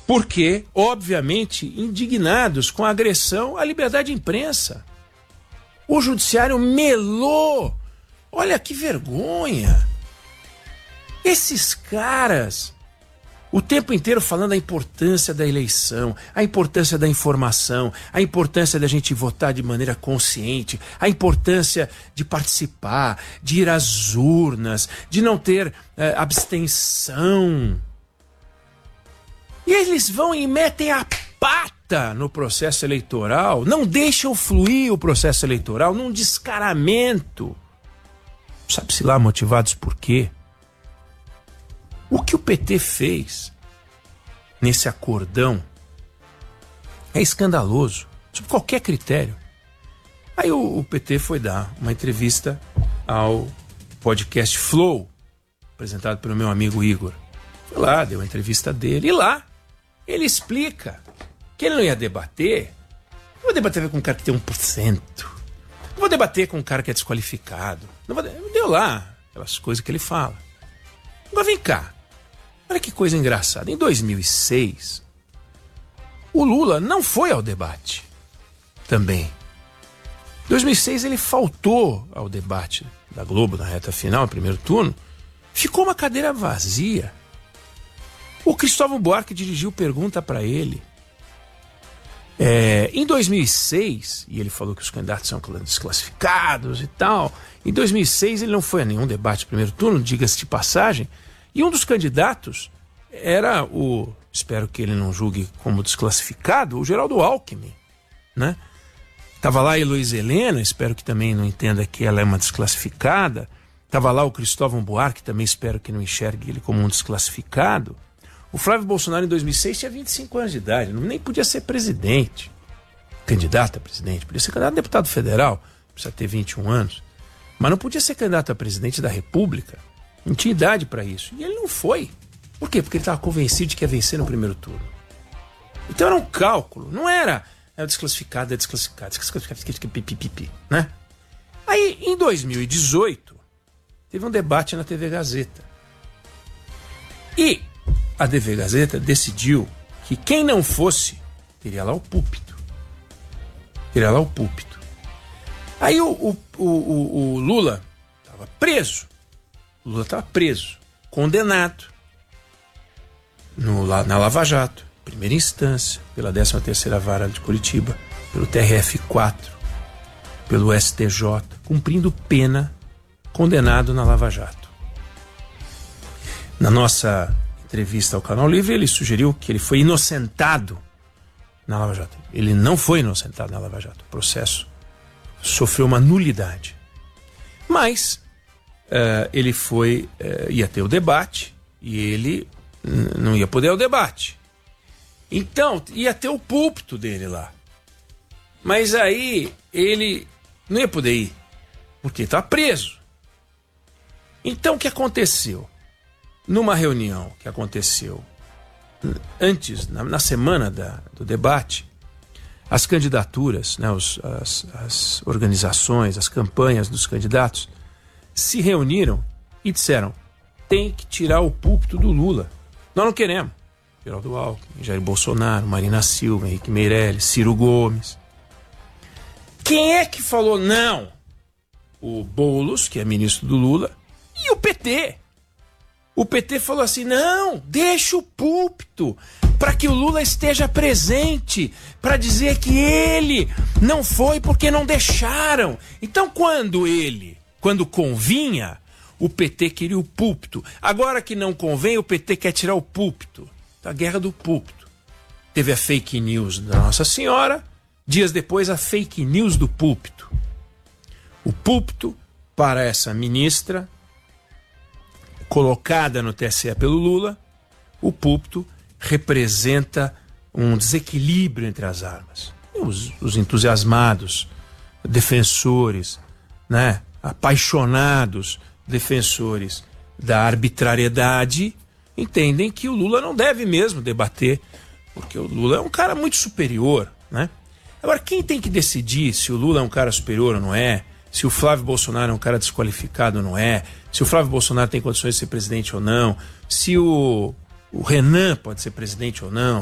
Porque, obviamente, indignados com a agressão à liberdade de imprensa. O judiciário melou. Olha que vergonha. Esses caras, o tempo inteiro falando da importância da eleição, a importância da informação, a importância da gente votar de maneira consciente, a importância de participar, de ir às urnas, de não ter abstenção. E eles vão e metem a pata no processo eleitoral, não deixam fluir o processo eleitoral num descaramento. Sabe-se lá motivados por quê? O que o PT fez nesse acordão é escandaloso, sob qualquer critério. Aí o PT foi dar uma entrevista ao podcast Flow, apresentado pelo meu amigo Igor. Foi lá, deu a entrevista dele, e lá ele explica que ele não ia debater. Não vou debater com um cara que tem 1%. Não vou debater com um cara que é desqualificado. Deu lá aquelas coisas que ele fala. Mas vem cá. Olha que coisa engraçada. Em 2006, o Lula não foi ao debate. Também. Em 2006 ele faltou ao debate da Globo na reta final, no primeiro turno. Ficou uma cadeira vazia. O Cristóvão Buarque dirigiu pergunta para ele. Em 2006, e ele falou que os candidatos são desclassificados e tal. Em 2006 ele não foi a nenhum debate primeiro turno, diga-se de passagem. E um dos candidatos era espero que ele não julgue como desclassificado, o Geraldo Alckmin, né? Tava lá a Heloísa Helena, espero que também não entenda que ela é uma desclassificada. Tava lá o Cristóvão Buarque, também espero que não enxergue ele como um desclassificado. O Flávio Bolsonaro em 2006 tinha 25 anos de idade, nem podia ser presidente, candidato a presidente, podia ser candidato a deputado federal, precisa ter 21 anos, mas não podia ser candidato a presidente da República, não tinha idade para isso, e ele não foi. Por quê? Porque ele estava convencido de que ia vencer no primeiro turno. Então era um cálculo, não era desclassificado, né? Aí em 2018 teve um debate na TV Gazeta, e a TV Gazeta decidiu que quem não fosse teria lá o púlpito. Aí o Lula estava preso. O Lula estava preso, condenado na Lava Jato, primeira instância, pela 13ª Vara de Curitiba, pelo TRF4, pelo STJ, cumprindo pena, condenado na Lava Jato. Na nossa entrevista ao Canal Livre, ele sugeriu que ele foi inocentado na Lava Jato. Ele não foi inocentado na Lava Jato. O processo sofreu uma nulidade. Mas ele ia ter o debate e ele não ia poder ir ao debate. Então, ia ter o púlpito dele lá. Mas aí ele não ia poder ir, porque estava preso. Então, o que aconteceu? Numa reunião que aconteceu antes, na semana do debate, as candidaturas, né, as organizações, as campanhas dos candidatos se reuniram e disseram: tem que tirar o púlpito do Lula. Nós não queremos. Geraldo Alckmin, Jair Bolsonaro, Marina Silva, Henrique Meirelles, Ciro Gomes. Quem é que falou não? O Boulos, que é ministro do Lula, e o PT. O PT falou assim: não, deixa o púlpito para que o Lula esteja presente, para dizer que ele não foi porque não deixaram. Então, quando convinha, o PT queria o púlpito. Agora que não convém, o PT quer tirar o púlpito. A guerra do púlpito. Teve a fake news da Nossa Senhora, dias depois a fake news do púlpito. O púlpito, para essa ministra colocada no TSE pelo Lula, o púlpito representa um desequilíbrio entre as armas. Os entusiasmados, defensores, né, apaixonados defensores da arbitrariedade entendem que o Lula não deve mesmo debater, porque o Lula é um cara muito superior, né? Agora, quem tem que decidir se o Lula é um cara superior ou não é, se o Flávio Bolsonaro é um cara desqualificado ou não é, se o Flávio Bolsonaro tem condições de ser presidente ou não, se o Renan pode ser presidente ou não,